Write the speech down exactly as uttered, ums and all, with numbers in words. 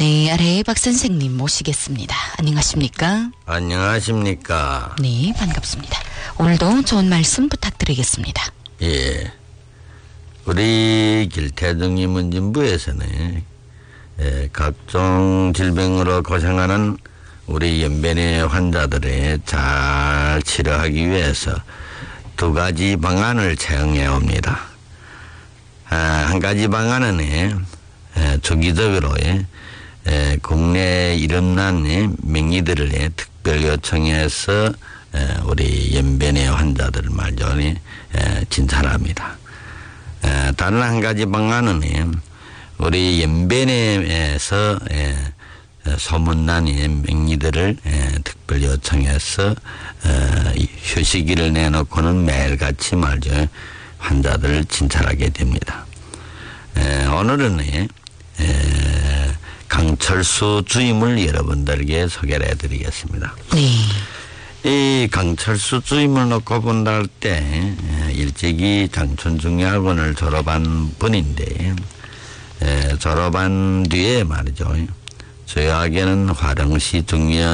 네, 아래에 박 선생님 모시겠습니다. 안녕하십니까? 안녕하십니까? 네, 반갑습니다. 오늘도 좋은 말씀 부탁드리겠습니다. 예. 우리 길태중이문진부에서는 예, 각종 질병으로 고생하는 우리 연변의 환자들을 잘 치료하기 위해서 두 가지 방안을 채용해 옵니다. 아, 한 가지 방안은 예, 주기적으로 예, 예, 국내에 이름난 예, 명의들을 예, 특별 요청해서 예, 우리 연변의 환자들 말죠 예, 진찰합니다. 예, 다른 한 가지 방안은 예, 우리 연변에서 예, 소문난 예, 명의들을 예, 특별 요청해서 어, 휴식일을 내놓고는 매일같이 말죠 환자들을 진찰하게 됩니다. 에, 오늘은 에, 강철수 주임을 여러분들에게 소개를 해드리겠습니다. 네. 이 강철수 주임을 놓고 본다 할 때 일찍이 장천중의학원을 졸업한 분인데 에, 졸업한 뒤에 말이죠. 저희에게는 화령시 중의원